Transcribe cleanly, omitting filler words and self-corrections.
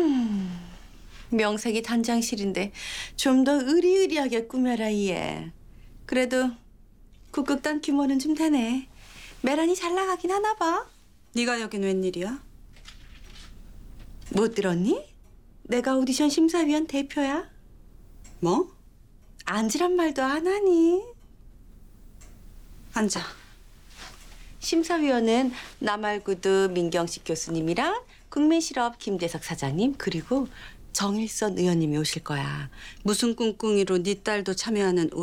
명색이 단장실인데 좀 더 으리으리하게 꾸며라 얘. 그래도 국극단 규모는 좀 되네. 메란이 잘 나가긴 하나 봐. 네가 여긴 웬일이야? 못 들었니? 내가 오디션 심사위원 대표야. 뭐? 앉으란 말도 안 하니? 앉아. 심사위원은 나 말고도 민경식 교수님이랑 국민실업 김대석 사장님 그리고 정일선 의원님이 오실 거야. 무슨 꿍꿍이로 네 딸도 참여하는